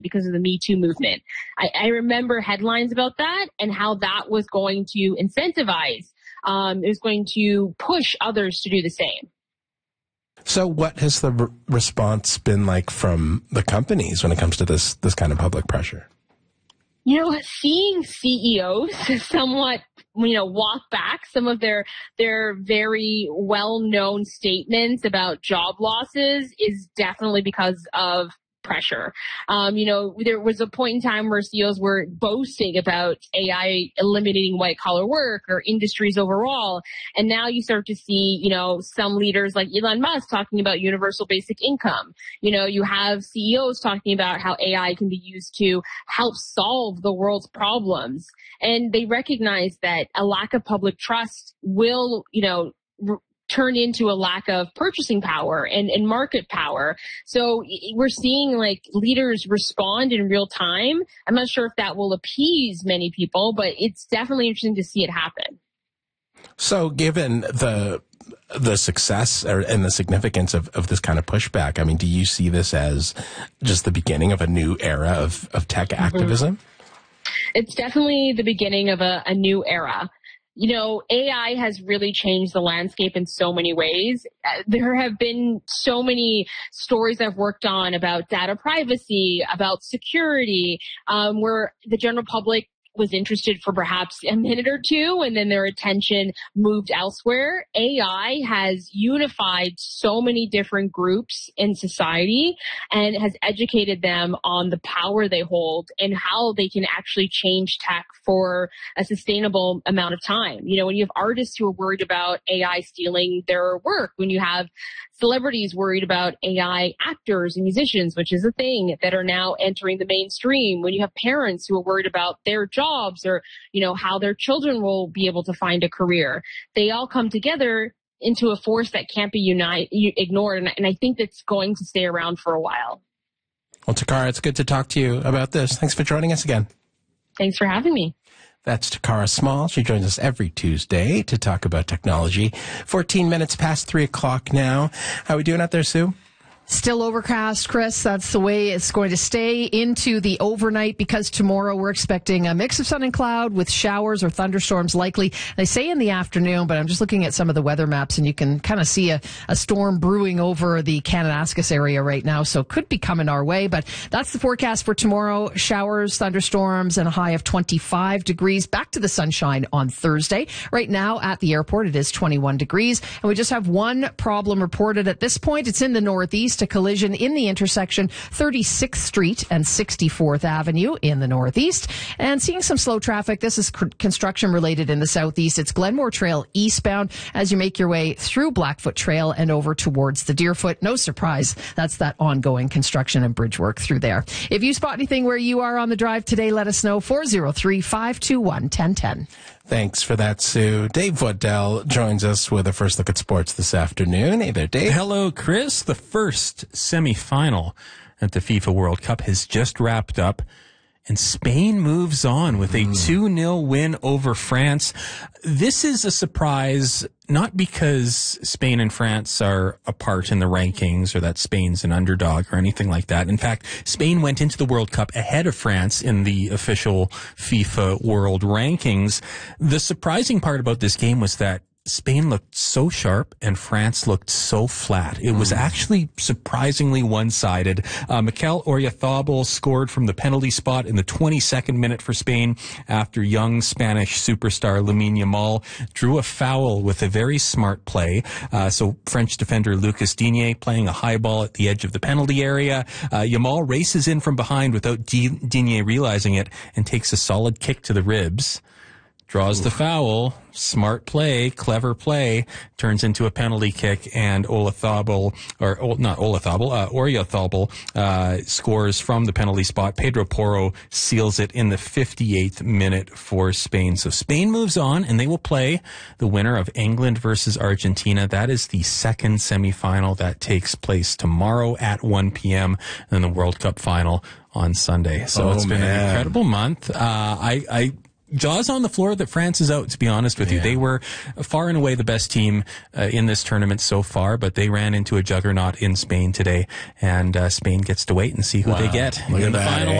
because of the Me Too movement. I remember headlines about that and how that was going to incentivize, it was going to push others to do the same. So what has the response been like from the companies when it comes to this kind of public pressure? Seeing CEOs somewhat, walk back some of their very well-known statements about job losses is definitely because of pressure. There was a point in time where CEOs were boasting about AI eliminating white collar work or industries overall. And now you start to see, some leaders like Elon Musk talking about universal basic income. You have CEOs talking about how AI can be used to help solve the world's problems. And they recognize that a lack of public trust will, turn into a lack of purchasing power and market power. So we're seeing leaders respond in real time. I'm not sure if that will appease many people, but it's definitely interesting to see it happen. So given the success and the significance of this kind of pushback, I mean, do you see this as just the beginning of a new era of tech activism? It's definitely the beginning of a new era. AI has really changed the landscape in so many ways. There have been so many stories I've worked on about data privacy, about security, where the general public was interested for perhaps a minute or two, and then their attention moved elsewhere. AI has unified so many different groups in society and has educated them on the power they hold and how they can actually change tech for a sustainable amount of time. When you have artists who are worried about AI stealing their work, when you have celebrities worried about AI actors and musicians, which is a thing, that are now entering the mainstream, when you have parents who are worried about their jobs or, how their children will be able to find a career, they all come together into a force that can't be ignored. And I think that's going to stay around for a while. Well, Takara, it's good to talk to you about this. Thanks for joining us again. Thanks for having me. That's Takara Small. She joins us every Tuesday to talk about technology. 14 minutes past 3 o'clock now. How are we doing out there, Sue? Still overcast, Chris. That's the way it's going to stay into the overnight, because tomorrow we're expecting a mix of sun and cloud with showers or thunderstorms likely. They say in the afternoon, but I'm just looking at some of the weather maps and you can kind of see a storm brewing over the Kananaskis area right now. So could be coming our way, but that's the forecast for tomorrow. Showers, thunderstorms, and a high of 25 degrees. Back to the sunshine on Thursday. Right now at the airport, it is 21 degrees. And we just have one problem reported at this point. It's in the northeast. A collision in the intersection 36th Street and 64th Avenue in the northeast, and seeing some slow traffic. This is construction related in the southeast. It's Glenmore Trail eastbound as you make your way through Blackfoot Trail and over towards the Deerfoot. No surprise, that's that ongoing construction and bridge work through there. If you spot anything where you are on the drive today, let us know. 403-521-1010. Thanks for that, Sue. Dave Waddell joins us with a first look at sports this afternoon. Hey there, Dave. Hello, Chris. The first semifinal at the FIFA World Cup has just wrapped up, and Spain moves on with a 2-0 win over France. This is a surprise, not because Spain and France are apart in the rankings or that Spain's an underdog or anything like that. In fact, Spain went into the World Cup ahead of France in the official FIFA World Rankings. The surprising part about this game was that Spain looked so sharp and France looked so flat. It was actually surprisingly one-sided. Mikel Oyarzabal scored from the penalty spot in the 22nd minute for Spain after young Spanish superstar Lamine Yamal drew a foul with a very smart play. So French defender Lucas Digne playing a high ball at the edge of the penalty area. Yamal races in from behind without Digne realizing it and takes a solid kick to the ribs. Draws the foul, smart play, clever play, turns into a penalty kick, and Oyarzabal scores from the penalty spot. Pedro Porro seals it in the 58th minute for Spain. So Spain moves on, and they will play the winner of England versus Argentina. That is the second semifinal that takes place tomorrow at 1 p.m., and then the World Cup final on Sunday. So it's been an incredible month. jaws on the floor that France is out, to be honest with you. They were far and away the best team in this tournament so far, but they ran into a juggernaut in Spain today, and Spain gets to wait and see who they get in the final.